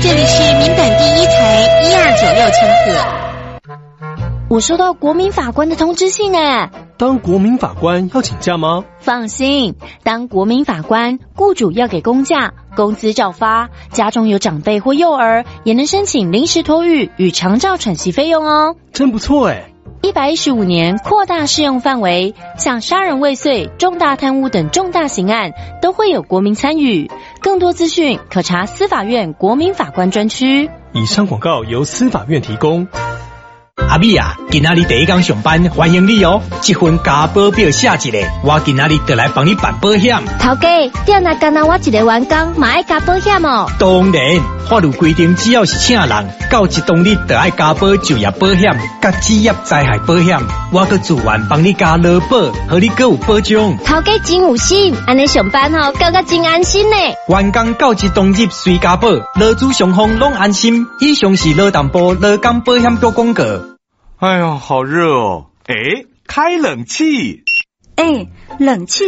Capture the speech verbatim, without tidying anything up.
这里是民本第一台一二九六千赫。 我收到国民法官的通知信呢。 当国民法官要请假吗？ 放心，当国民法官，雇主要给公假，工资照发，家中有长辈或幼儿，也能申请临时托育与长照喘息费用哦。 真不错哎！ 一百一十五年扩大适用范围，像杀人未遂、重大贪污等重大刑案都会有国民参与。更多资讯可查司法院国民法官专区。 以上广告由司法院提供。 阿美啊，今仔日第一天上班，欢迎你哦！这份加保表写一个，我今仔日就来帮你办保险。 头家，点那干那我一个员工，嘛爱加保险哦。 当然，法律规定，只要是请人，到一当日就爱加保就业保险、甲职业灾害保险。我搁自愿帮你加劳保，和你搁有保障。 头家真有心，安尼上班吼，感觉真安心呢。 员工到一当日随加保，劳资双方拢安心。以上是劳动部劳工保险局广告。 哎呦，好热哦！哎，开冷气。 哎，冷气